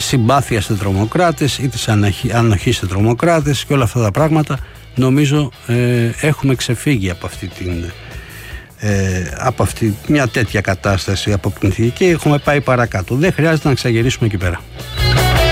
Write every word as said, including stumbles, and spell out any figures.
συμπάθεια σε τρομοκράτες ή της ανοχή σε τρομοκράτες και όλα αυτά τα πράγματα. Νομίζω ε, έχουμε ξεφύγει από αυτή την ε, από αυτή μια τέτοια κατάσταση αποπνητική και έχουμε πάει παρακάτω. Δεν χρειάζεται να ξαγυρίσουμε εκεί πέρα.